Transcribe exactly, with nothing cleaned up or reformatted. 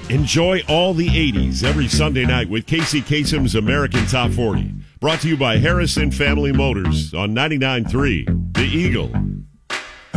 Enjoy all the eighties every Sunday night with Casey Kasem's American Top forty. Brought to you by Harrison Family Motors on ninety-nine point three The Eagle.